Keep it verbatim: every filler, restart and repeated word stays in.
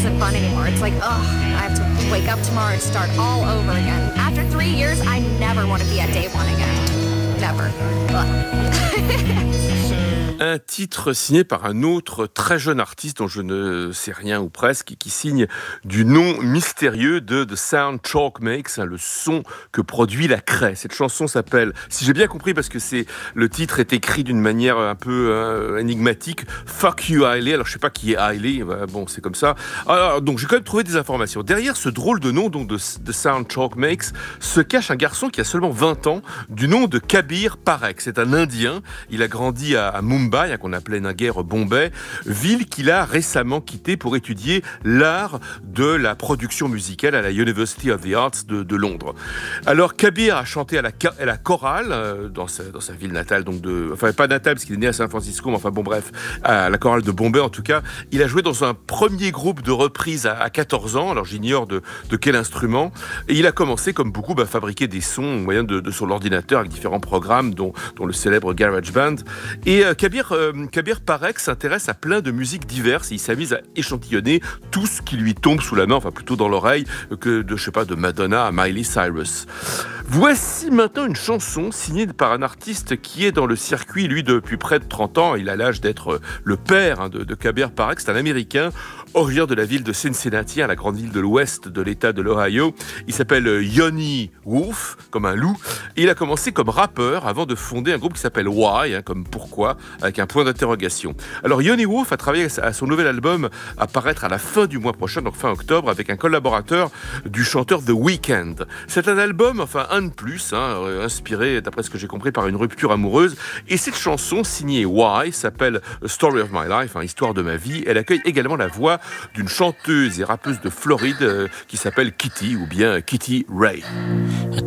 isn't fun anymore. It's like, ugh, I have to wake up tomorrow and start all over again. After three years, I never want to be at day one again. Never. Un titre signé par un autre très jeune artiste dont je ne sais rien ou presque, et qui signe du nom mystérieux de The Sound Chalk Makes, hein, le son que produit la craie. Cette chanson s'appelle, si j'ai bien compris, parce que c'est le titre est écrit d'une manière un peu euh, énigmatique, Fuck You Hailey. Alors je sais pas qui est Hailey, bah, bon c'est comme ça. Alors donc j'ai quand même trouvé des informations. Derrière ce drôle de nom donc de The Sound Chalk Makes se cache un garçon qui a seulement vingt ans, du nom de Kabir Parekh. C'est un Indien. Il a grandi à, à Mumbai, qu'on appelait naguère Bombay, ville qu'il a récemment quittée pour étudier l'art de la production musicale à la University of the Arts de, de Londres. Alors Kabir a chanté à la, à la chorale euh, dans, sa, dans sa ville natale, donc de, enfin pas natale parce qu'il est né à San Francisco, mais enfin bon bref, à la chorale de Bombay en tout cas. Il a joué dans un premier groupe de reprises à, à quatorze ans, alors j'ignore de, de quel instrument, et il a commencé comme beaucoup bah, à fabriquer des sons au moyen de, de son ordinateur avec différents programmes, dont, dont le célèbre GarageBand. Et euh, Kabir Euh, Kabir Parekh s'intéresse à plein de musiques diverses et il s'amuse à échantillonner tout ce qui lui tombe sous la main, enfin plutôt dans l'oreille, que de, je sais pas, de Madonna à Miley Cyrus. Voici maintenant une chanson signée par un artiste qui est dans le circuit, lui, depuis près de trente ans. Il a l'âge d'être le père hein, de, de Kabir Parekh. C'est un Américain originaire de la ville de Cincinnati, la grande ville de l'ouest de l'État de l'Ohio. Il s'appelle Yoni Wolf, comme un loup. Et il a commencé comme rappeur avant de fonder un groupe qui s'appelle Why, hein, comme pourquoi, avec un point d'interrogation. Alors Yoni Wolf a travaillé à son nouvel album à paraître à la fin du mois prochain, donc fin octobre, avec un collaborateur du chanteur The Weeknd. C'est un album, enfin un de plus, hein, inspiré, d'après ce que j'ai compris, par une rupture amoureuse. Et cette chanson, signée Why, s'appelle A Story of My Life, hein, histoire de ma vie. Elle accueille également la voix d'une chanteuse et rappeuse de Floride euh, qui s'appelle Kitty, ou bien Kitty Ray.